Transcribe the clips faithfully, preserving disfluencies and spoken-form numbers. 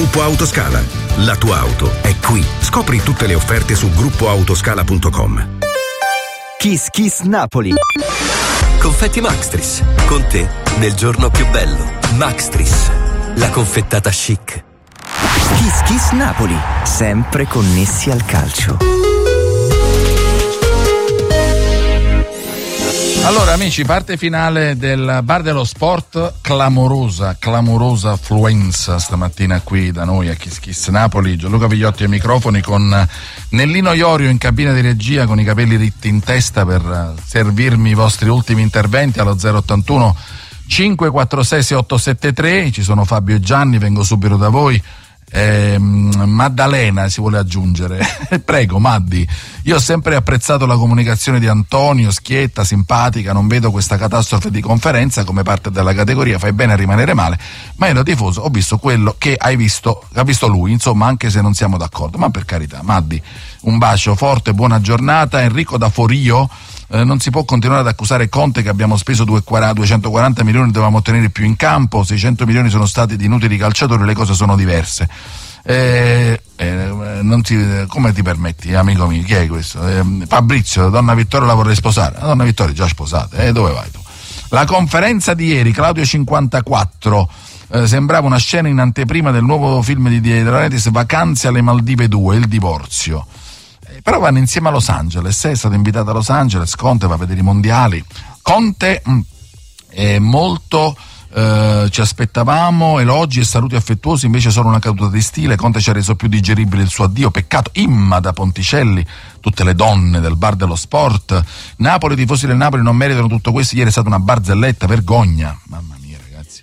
Gruppo Autoscala. La tua auto è qui. Scopri tutte le offerte su gruppo autoscala punto com. Kiss Kiss Napoli. Confetti Maxtris, con te nel giorno più bello. Maxtris, la confettata chic. Kiss Kiss Napoli, sempre connessi al calcio. Allora amici, parte finale del Bar dello Sport, clamorosa, clamorosa affluenza stamattina qui da noi a Kiss Kiss Napoli. Gianluca Vigliotti ai microfoni con Nellino Iorio in cabina di regia con i capelli ritti in testa per servirmi i vostri ultimi interventi allo zero ottantuno cinque quattro sei sei otto sette tre. Ci sono Fabio e Gianni, vengo subito da voi. Eh, Maddalena si vuole aggiungere. Prego Maddi, io ho sempre apprezzato la comunicazione di Antonio, schietta, simpatica, non vedo questa catastrofe di conferenza come parte della categoria, fai bene a rimanere male, ma io da tifoso ho visto quello che hai visto, ha visto lui, insomma, anche se non siamo d'accordo, ma per carità. Maddi, un bacio forte, buona giornata. Enrico da Forio, eh, non si può continuare ad accusare Conte che abbiamo speso duecentoquaranta milioni, dovevamo ottenere più in campo, seicento milioni sono stati di inutili calciatori, le cose sono diverse. Eh, eh, non ti, come ti permetti, amico mio? Chi è questo? Eh, Fabrizio, donna Vittoria la vorrei sposare. La donna Vittoria è già sposata, eh, dove vai tu? La conferenza di ieri, Claudio cinquantaquattro, eh, sembrava una scena in anteprima del nuovo film di De Laurentiis, Vacanze alle Maldive due, il divorzio. Eh, però vanno insieme a Los Angeles, è stato invitato a Los Angeles, Conte va a vedere i mondiali. Conte mh, è molto... Uh, ci aspettavamo elogi e saluti affettuosi, invece solo una caduta di stile. Conte ci ha reso più digeribile il suo addio, peccato. Imma da Ponticelli, tutte le donne del Bar dello Sport. Napoli, tifosi del Napoli non meritano tutto questo, ieri è stata una barzelletta, vergogna, mamma mia ragazzi.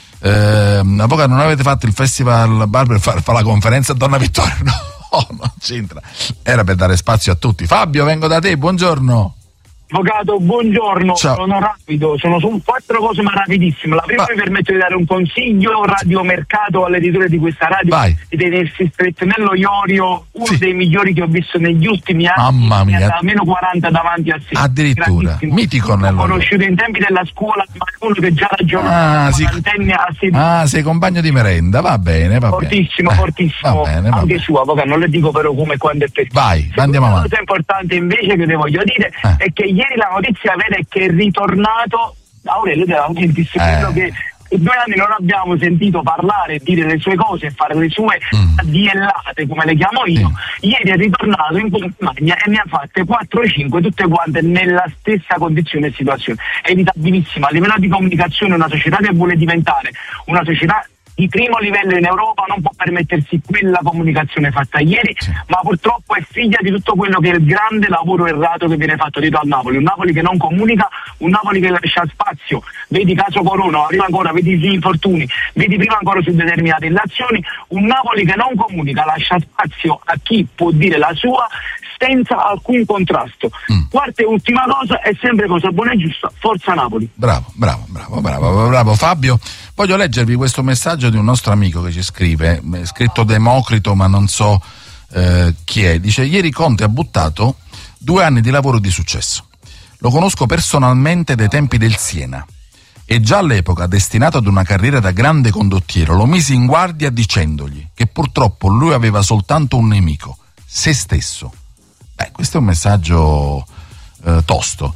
Uh, avvocato, non avete fatto il festival bar per fare fa la conferenza a Donna Vittoria? No, non c'entra, era per dare spazio a tutti. Fabio, vengo da te, buongiorno. Avvocato, buongiorno. Ciao. Sono rapido, sono su quattro cose ma rapidissime. La prima, Va. mi permetto di dare un consiglio radiomercato all'editore di questa radio. Vai. Di tenersi stretto nello Iorio, uno Sì. dei migliori che ho visto negli ultimi anni. Mamma mia. Da meno quaranta davanti a sé. Addirittura, mitico nello L'ho conosciuto in tempi della scuola, ma è uno che già raggiunge ah, sì. quarantenne a sedici. Ah, sei compagno di merenda, va bene, va Fortissimo, bene. fortissimo. Va bene, va anche bene. su, avvocato, non le dico però come, quando e perché. Vai, andiamo La avanti. cosa importante invece che le voglio dire Eh. è che ieri la notizia vera è che è ritornato Aurelio De Laurentiis, Eh. quello che due anni non abbiamo sentito parlare, dire le sue cose e fare le sue Mm. addiellate, come le chiamo io. Ieri è ritornato in compagnia e ne ha fatte quattro cinque, tutte quante nella stessa condizione e situazione. È evitabilissimo. A livello di comunicazione, una società che vuole diventare una società di primo livello in Europa non può permettersi quella comunicazione fatta ieri, ma purtroppo è figlia di tutto quello che è il grande lavoro errato che viene fatto dietro al Napoli. Un Napoli che non comunica, un Napoli che lascia spazio, vedi caso Corona, prima ancora vedi gli infortuni, vedi prima ancora su determinate illazioni, un Napoli che non comunica, lascia spazio a chi può dire la sua senza alcun contrasto. Mm. Quarta e ultima cosa, è sempre cosa buona e giusta, forza Napoli. Bravo, bravo, bravo, bravo, bravo Fabio. Voglio leggervi questo messaggio di un nostro amico che ci scrive, è scritto Democrito ma non so eh, chi è. Dice: ieri Conte ha buttato due anni di lavoro di successo. Lo conosco personalmente dai tempi del Siena e già all'epoca, destinato ad una carriera da grande condottiero, lo misi in guardia dicendogli che purtroppo lui aveva soltanto un nemico, se stesso. Beh, questo è un messaggio eh, tosto.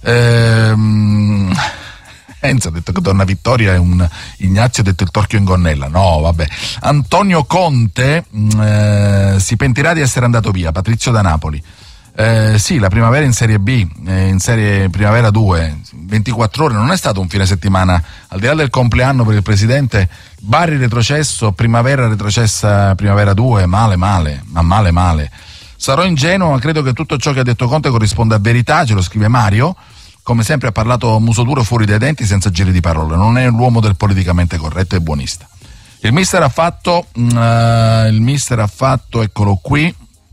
Ehm... Enzo ha detto che Donna Vittoria è un Ignazio ha detto il torchio in gonnella. No, vabbè. Antonio Conte mh, eh, si pentirà di essere andato via. Patrizio da Napoli. Eh, sì, la primavera in Serie B, eh, in Serie Primavera due, ventiquattro ore, non è stato un fine settimana, al di là del compleanno per il presidente. Bari retrocesso, Primavera retrocessa Primavera due, male male, ma male male. Sarò ingenuo, ma credo che tutto ciò che ha detto Conte corrisponda a verità, ce lo scrive Mario. Come sempre ha parlato muso duro fuori dai denti senza giri di parole, non è l'uomo del politicamente corretto e buonista. Il mister ha fatto, uh, il mister ha fatto, eccolo qui,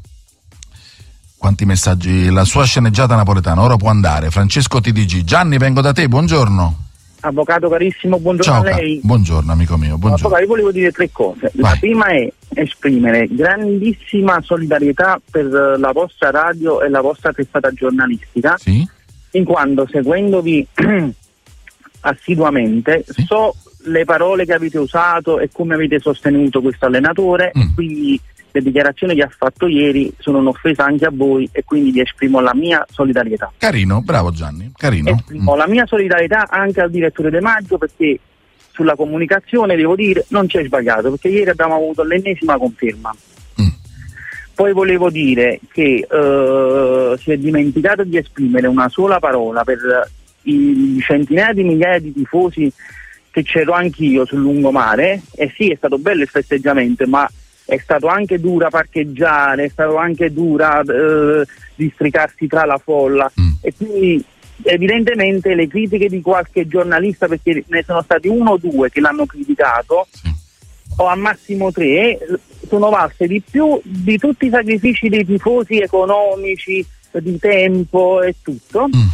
quanti messaggi, la sua sceneggiata napoletana, ora può andare. Francesco T D G, Gianni vengo da te, buongiorno. Avvocato carissimo, buongiorno. Ciao, a lei. Buongiorno amico mio, buongiorno. Avvocato, io volevo dire tre cose. Vai. La prima è esprimere grandissima solidarietà per la vostra radio e la vostra testata giornalistica. Sì? In quanto seguendovi assiduamente sì? so le parole che avete usato e come avete sostenuto questo allenatore, mm. e quindi le dichiarazioni che ha fatto ieri sono un'offesa anche a voi e quindi vi esprimo la mia solidarietà. Carino, bravo Gianni, carino. Esprimo mm. la mia solidarietà anche al direttore De Maggio, perché sulla comunicazione, devo dire, non c'è sbagliato, perché ieri abbiamo avuto l'ennesima conferma. Mm. Poi volevo dire che uh, si è dimenticato di esprimere una sola parola per i centinaia di migliaia di tifosi che c'ero anch'io sul lungomare, e sì, è stato bello il festeggiamento, ma è stato anche dura parcheggiare, è stato anche dura uh, districarsi tra la folla, mm. e quindi evidentemente le critiche di qualche giornalista, perché ne sono stati uno o due che l'hanno criticato, sì. o a massimo tre, sono valse di più di tutti i sacrifici dei tifosi economici, di tempo e tutto. Mm.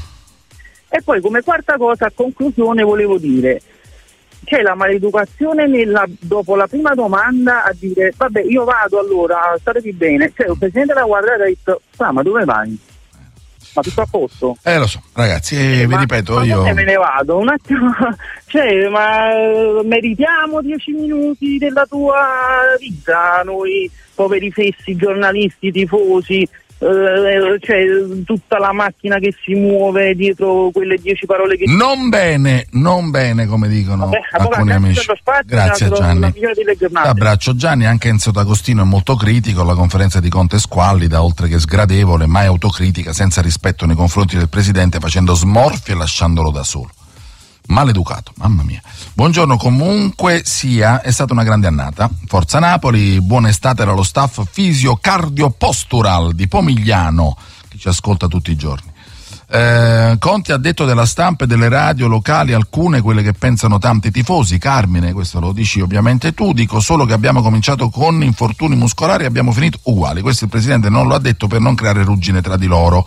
E poi come quarta cosa, a conclusione, volevo dire, c'è la maleducazione nella, dopo la prima domanda a dire vabbè io vado, allora statevi bene, cioè il presidente della Guardia ha detto ah, ma dove vai? Ma tutto a posto? Eh lo so ragazzi, eh, vi ma, ripeto ma io me ne vado un attimo, cioè ma meritiamo dieci minuti della tua vita noi poveri fessi giornalisti, tifosi, eh, cioè tutta la macchina che si muove dietro quelle dieci parole che non bene, non bene come dicono Vabbè, alcuni amici. Spazio, grazie Gianni, abbraccio Gianni. Anche Enzo D'Agostino è molto critico, la conferenza di Conte è squallida oltre che sgradevole, mai autocritica, senza rispetto nei confronti del presidente, facendo smorfie e lasciandolo da solo. Maleducato, mamma mia. Buongiorno, comunque sia, è stata una grande annata. Forza Napoli, buona estate dallo staff fisio-cardio-postural di Pomigliano, che ci ascolta tutti i giorni. Eh, Conte ha detto della stampa e delle radio locali, alcune quelle che pensano tanti tifosi. Carmine, questo lo dici ovviamente tu, dico solo che abbiamo cominciato con infortuni muscolari e abbiamo finito uguali. Questo il presidente non lo ha detto per non creare ruggine tra di loro.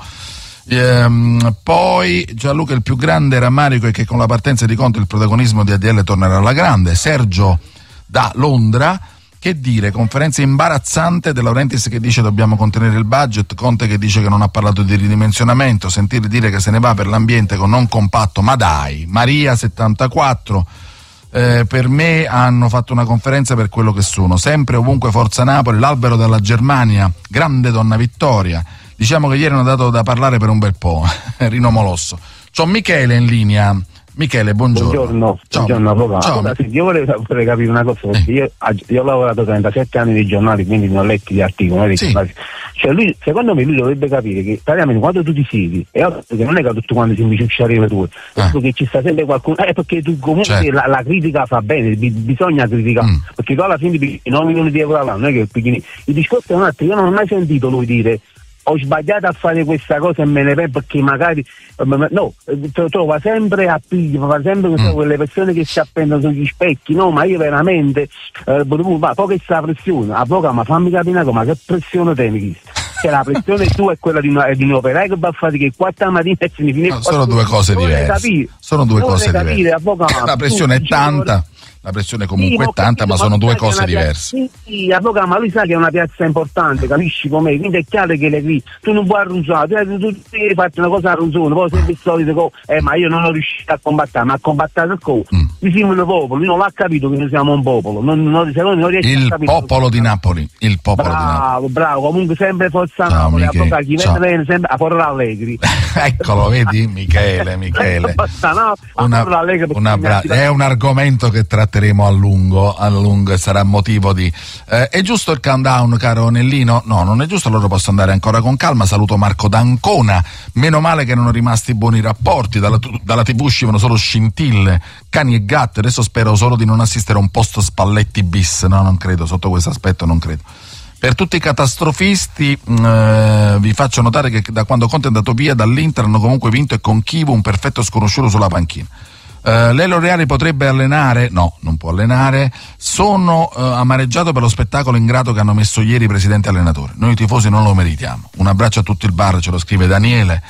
Ehm, poi Gianluca, il più grande rammarico è che con la partenza di Conte il protagonismo di A D L tornerà alla grande. Sergio da Londra, che dire, conferenza imbarazzante De Laurentiis che dice dobbiamo contenere il budget, Conte che dice che non ha parlato di ridimensionamento, sentire dire che se ne va per l'ambiente con non compatto, ma dai. Maria settantaquattro, eh, per me hanno fatto una conferenza per quello che sono, sempre ovunque Forza Napoli, l'albero della Germania, grande donna Vittoria. Diciamo che ieri hanno dato da parlare per un bel po'. Rino Molosso. C'ho Michele in linea. Michele, buongiorno. Buongiorno, Ciao. buongiorno Ciao. Allora, sì, io volevo, volevo capire una cosa, perché io, io ho lavorato trentasette anni di giornali, quindi non ho letto gli articoli, di sì. giornali. Cioè lui, secondo me lui dovrebbe capire che praticamente quando tu ti siedi, è ovvio che non è che tutti quanti si imbicicciare le tue, eh. perché ci sta sempre qualcuno, eh, perché tu comunque certo. la, la critica fa bene, bi, bisogna criticare, mm. perché tu alla fine pigli nove milioni di euro all'anno, non è che pigli. Il discorso è un altro, io non ho mai sentito lui dire ho sbagliato a fare questa cosa e me ne penso perché magari no, trova sempre a piglio, fa sempre mm. quelle persone che si appendono sugli specchi, no, ma io veramente eh, ma poi che sta pressione, a poco ma fammi capire una cosa, ma che pressione temi Cristo? Cioè la pressione tua è quella di, una, di un operaio che va a fare che quattro mattina e si finisce. No, sono due cose diverse. Sono due cose capire, diverse. Avvocato, la pressione è tanta. La pressione comunque sì, è tanta, ma sono due cose diverse. Piazza, sì, avvocato, ma lui sa che è una piazza importante, capisci com'è? Quindi è chiaro che le tu non puoi arrunzare, tu, tu, tu devi fare una cosa arrunzone, poi sempre il solito, eh, ma io non ho riuscito a combattere, ma ha combattuto il co. Mm. Noi siamo un popolo, lui non l'ha capito che noi siamo un popolo. Non, non, non, non il a popolo di Napoli, il popolo bravo, di Napoli. Bravo, comunque sempre Forza Napoli, avvocato, chi vede bene sempre a Porra Allegri. Eccolo, vedi Michele, Michele. Una, una bra- è un argomento che tratteremo a lungo. A lungo e sarà motivo di eh, è giusto il countdown, caro Nellino? No, non è giusto, allora posso andare ancora con calma. Saluto Marco d'Ancona, meno male che non ho rimasti buoni rapporti, dalla, dalla tivù uscivano solo scintille, cani e gatti, adesso spero solo di non assistere a un post Spalletti bis, no, non credo, sotto questo aspetto non credo. Per tutti i catastrofisti eh, vi faccio notare che da quando Conte è andato via dall'Inter hanno comunque vinto e con Chivu un perfetto sconosciuto sulla panchina. Uh, Lelo Reali potrebbe allenare? No, non può allenare. Sono uh, amareggiato per lo spettacolo ingrato che hanno messo ieri i presidenti e allenatori. Noi tifosi non lo meritiamo. Un abbraccio a tutto il bar, ce lo scrive Daniele.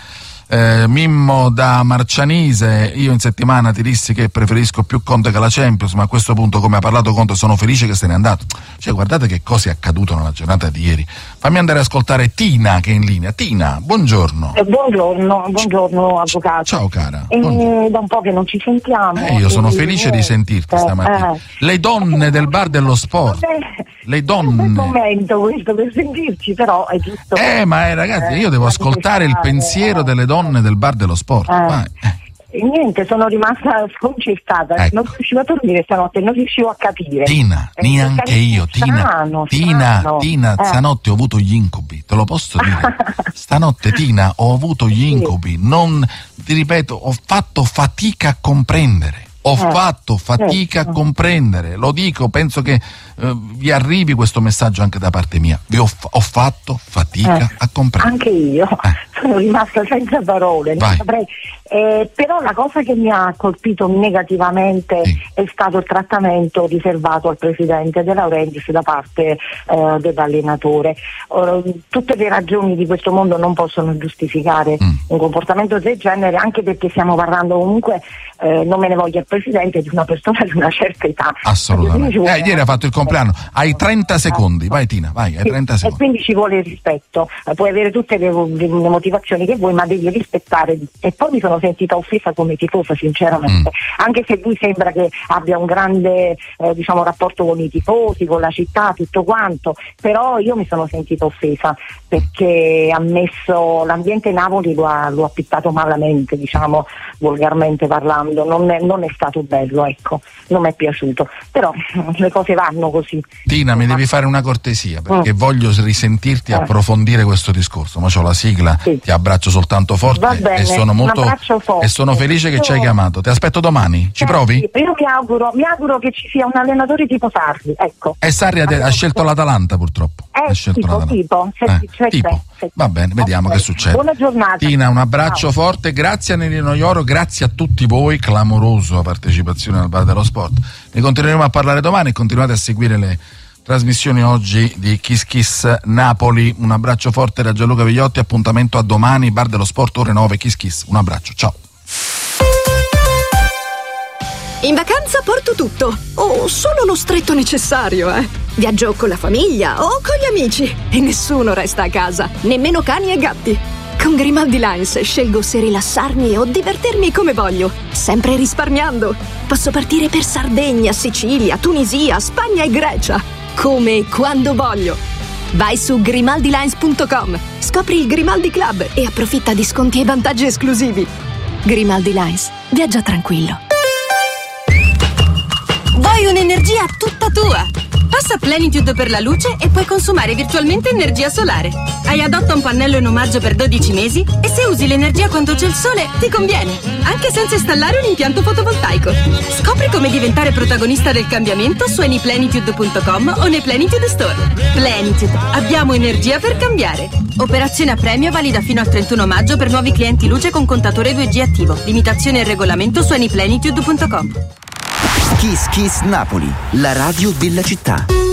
Eh, Mimmo da Marcianise, io in settimana ti dissi che preferisco più Conte che la Champions, ma a questo punto come ha parlato Conte sono felice che se n'è andato. Cioè guardate che cosa è accaduto nella giornata di ieri. Fammi andare ad ascoltare Tina che è in linea. Tina, buongiorno. Eh, buongiorno, buongiorno avvocato. Ciao cara. Eh, da un po' che non ci sentiamo. Eh, io sono felice di sentirti stamattina. Eh. Le donne del bar dello sport. Vabbè, le donne. È un momento questo per sentirci, però è giusto. Eh, ma eh, ragazzi, io devo ascoltare il pensiero delle donne del bar dello sport. Eh. Vai. Niente, sono rimasta sconcertata, ecco. Non riuscivo a dormire stanotte, non riuscivo a capire. Tina, eh, neanche io, Tina, strano, Tina, strano. Tina, eh. stanotte ho avuto gli incubi, te lo posso dire. Stanotte, Tina, ho avuto gli incubi, non, ti ripeto, ho fatto fatica a comprendere. Ho eh, fatto fatica eh, a comprendere, lo dico, penso che eh, vi arrivi questo messaggio anche da parte mia. Vi ho, ho fatto fatica eh, a comprendere. Anche io, eh. sono rimasta senza parole. Non saprei. Eh, però la cosa che mi ha colpito negativamente sì. è stato il trattamento riservato al presidente De Laurentiis da parte eh, dell'allenatore. Uh, tutte le ragioni di questo mondo non possono giustificare mm. un comportamento del genere, anche perché stiamo parlando comunque, eh, non me ne voglia il presidente, di una persona di una certa età. Assolutamente. Eh, ieri ha fatto il compleanno, hai trenta secondi, vai Tina, vai, hai sì, trenta secondi. E quindi ci vuole il rispetto, eh, puoi avere tutte le, le motivazioni che vuoi, ma devi rispettare. E poi mi sono sentita offesa come tifosa, sinceramente, mm. anche se lui sembra che abbia un grande eh, diciamo rapporto con i tifosi, con la città, tutto quanto, però io mi sono sentita offesa perché ha messo l'ambiente Napoli, lo ha, lo ha pittato malamente, diciamo volgarmente parlando, non è, non è stato bello, ecco, non mi è piaciuto, però le cose vanno così. Tina, mi devi fare una cortesia perché mm. voglio risentirti eh. approfondire questo discorso, ma c'ho la sigla, sì. ti abbraccio soltanto forte. Va bene, e sono molto forte. E sono felice che ci hai chiamato. Ti aspetto domani. Ci eh, provi? Sì, io mi auguro, mi auguro che ci sia un allenatore tipo Sarri, ecco. E Sarri ha, ha scelto l'Atalanta purtroppo. Eh, ha scelto tipo, l'Atalanta. tipo, senti, eh, tipo. Senti. Va bene, vediamo okay. che succede. Buona giornata. Tina, un abbraccio Ciao. forte, grazie a Nerino Ioro, grazie a tutti voi, clamorosa partecipazione al Bar dello Sport. Ne continueremo a parlare domani e continuate a seguire le trasmissioni oggi di Kiss Kiss Napoli. Un abbraccio forte da Gianluca Vigliotti, appuntamento a domani, Bar dello Sport, ore nove, Kiss Kiss. Un abbraccio, ciao. In vacanza porto tutto, o solo lo stretto necessario, eh. Viaggio con la famiglia o con gli amici e nessuno resta a casa, nemmeno cani e gatti. Con Grimaldi Lines scelgo se rilassarmi o divertirmi come voglio, sempre risparmiando. Posso partire per Sardegna, Sicilia, Tunisia, Spagna e Grecia, come e quando voglio. Vai su grimaldi lines punto com, scopri il Grimaldi Club e approfitta di sconti e vantaggi esclusivi. Grimaldi Lines, viaggia tranquillo. Vuoi un'energia tutta tua? Passa Plenitude per la luce e puoi consumare virtualmente energia solare. Hai adotta un pannello in omaggio per dodici mesi e se usi l'energia quando c'è il sole ti conviene, anche senza installare un impianto fotovoltaico. Scopri come diventare protagonista del cambiamento su any plenitude punto com o nei Plenitude Store. Plenitude, abbiamo energia per cambiare. Operazione a premio valida fino al trentuno maggio per nuovi clienti luce con contatore due G attivo. Limitazione e regolamento su any plenitude punto com. Kiss Kiss Napoli, la radio della città.